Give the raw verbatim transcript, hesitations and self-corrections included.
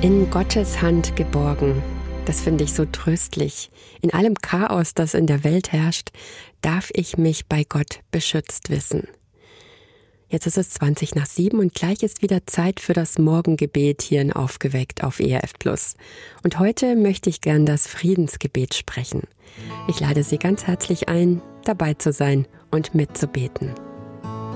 In Gottes Hand geborgen. Das finde ich so tröstlich. In allem Chaos, das in der Welt herrscht, darf ich mich bei Gott beschützt wissen. Jetzt ist es zwanzig nach sieben und gleich ist wieder Zeit für das Morgengebet hier in Aufgeweckt auf E R F Plus. Und heute möchte ich gern das Friedensgebet sprechen. Ich lade Sie ganz herzlich ein, dabei zu sein und mitzubeten.